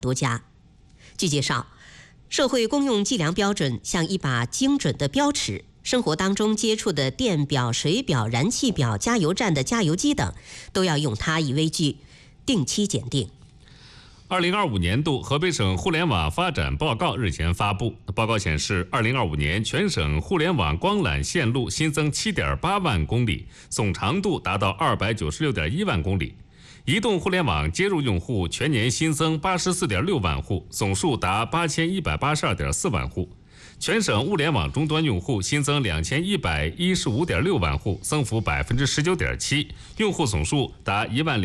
独家。据介绍，社会公用计量标准像一把精准的标尺，生活当中接触的电表、水表、燃气表、加油站的加油机等，都要用它以为据，定期检定。 2025年度河北省互联网发展报告日前发布。报告显示，2025年全省互联网光缆线路新增 7.8 万公里，总长度达到 296.1 万公里。移动互联网接入用户全年新增 84.6 万户，总数达 8182.4 万户。全省物联网终端用户新增 2115.6 万户，增幅 19.7%， 用户总数达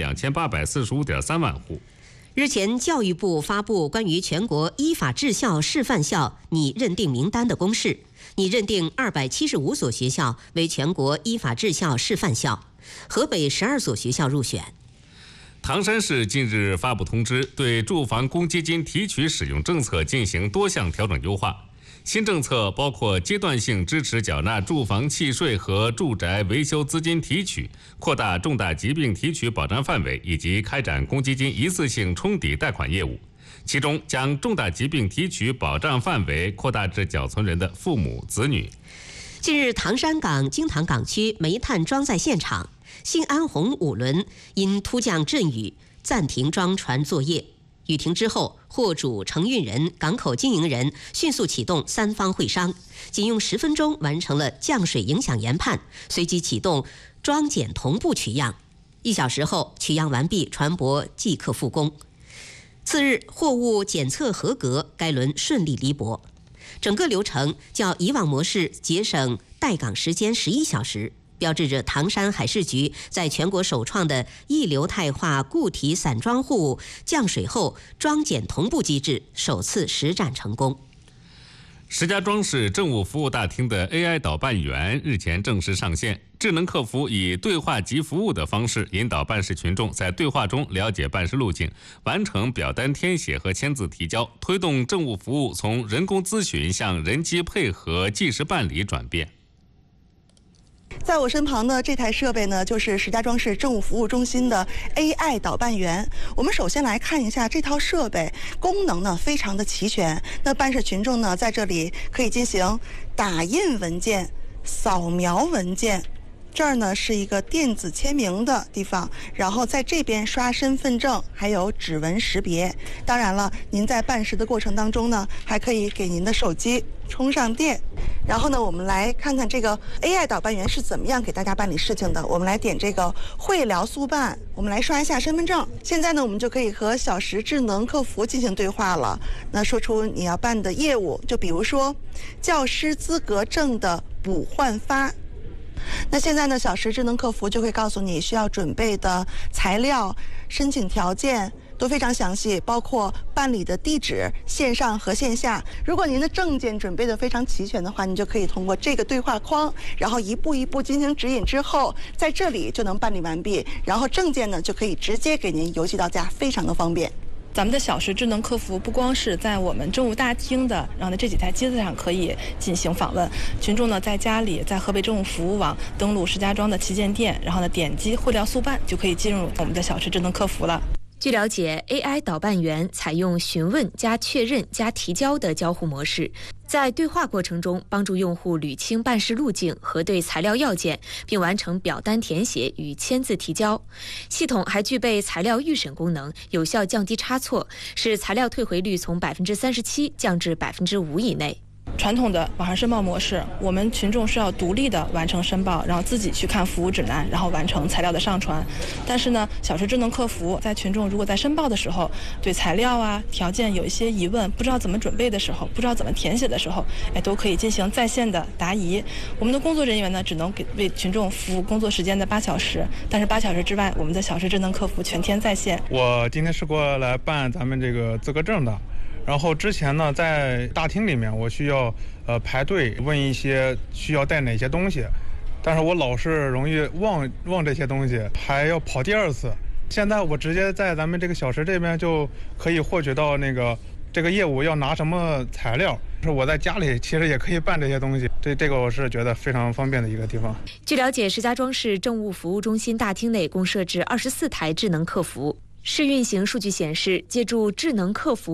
12845.3 万户。 日前，教育部发布关于全国依法治校示范校拟认定名单的公示，拟认定275所学校为全国依法治校示范校，河北12所学校入选。 唐山市近日发布通知，对住房公积金提取使用政策进行多项调整优化。新政策包括阶段性支持缴纳住房契税和住宅维修资金提取，扩大重大疾病提取保障范围，以及开展公积金一次性冲抵贷款业务。其中，将重大疾病提取保障范围扩大至缴存人的父母子女。 近日，唐山港京塘港区煤炭装载现场新安红5轮因突降阵雨暂停装船作业。雨停之后，货主、承运人、港口经营人迅速启动三方会商，仅用10分钟完成了降水影响研判，随即启动装检同步取样。1小时后取样完毕，船舶即刻复工。次日，货物检测合格，该轮顺利离泊。整个流程较以往模式节省待港时间11小时。标志着唐山海事局在全国首创的一流态化固体散装货物降水后装检同步机制首次实战成功。 石家庄市政务服务大厅的 AI 导办员日前正式上线，智能客服以对话即服务的方式引导办事群众在对话中了解办事路径，完成表单填写和签字提交，推动政务服务从人工咨询向人机配合即时办理转变。 在我身旁的这台设备呢，就是石家庄市政务服务中心的 AI 导办员。我们首先来看一下这套设备，功能呢非常的齐全。那办事群众呢在这里可以进行打印文件、扫描文件。这儿呢是一个电子签名的地方，然后在这边刷身份证，还有指纹识别。当然了，您在办事的过程当中呢，还可以给您的手机充上电。然后呢，我们来看看这个 AI 导办员是怎么样给大家办理事情的。我们来点这个会聊速办，我们来刷一下身份证。现在呢，我们就可以和小时智能客服进行对话了。那说出你要办的业务，就比如说教师资格证的补换发。那现在呢，小时智能客服就会告诉你需要准备的材料、申请条件都非常详细，包括办理的地址、线上和线下。如果您的证件准备的非常齐全的话，你就可以通过这个对话框，然后一步一步进行指引之后，在这里就能办理完毕，然后证件呢就可以直接给您邮寄到家，非常的方便。 咱们的小时智能客服不光是在我们政务大厅的，然后呢这几台机子上可以进行访问，群众呢在家里在河北政务服务网登录石家庄的旗舰店，然后呢点击会聊速办就可以进入我们的小时智能客服了。 据了解 ，AI 导办员采用询问加确认加提交的交互模式，在对话过程中帮助用户捋清办事路径、核对材料要件，并完成表单填写与签字提交。系统还具备材料预审功能，有效降低差错，使材料退回率从 37% 降至 5% 以内。 传统的网上申报模式，我们群众是要独立的完成申报，然后自己去看服务指南，然后完成材料的上传。但是呢，小时智能客服在群众如果在申报的时候，对材料啊、条件有一些疑问，不知道怎么准备的时候，不知道怎么填写的时候，都可以进行在线的答疑。我们的工作人员呢，只能为群众服务工作时间的8小时，但是8小时之外，我们的小时智能客服全天在线。 我今天是过来办咱们这个资格证的。然后之前呢，在大厅里面我需要排队问一些需要带哪些东西，但是我老是容易忘这些东西，还要跑第2次。现在我直接在咱们这个小时这边就可以获取到这个业务要拿什么材料，是我在家里其实也可以办这些东西。这个我是觉得非常方便的一个地方。 据了解，石家庄市政务服务中心大厅内共设置24台智能客服。试运行数据显示，借助智能客服